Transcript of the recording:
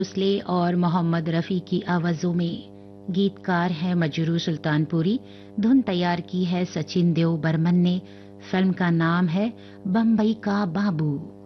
भोसले और मोहम्मद रफ़ी की आवाज़ों में। गीतकार है मजरू सुल्तानपुरी। धुन तैयार की है सचिन देव बर्मन ने। फिल्म का नाम है बम्बई का बाबू।